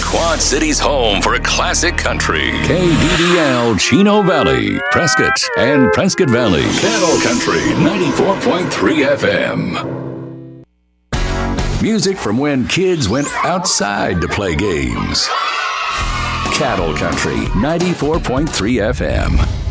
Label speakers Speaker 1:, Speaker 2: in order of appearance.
Speaker 1: Quad City's home for classic country. KDDL Chino Valley, Prescott, and Prescott Valley. Cattle Country 94.3 FM. Music from when kids went outside to play games. Cattle Country 94.3 FM.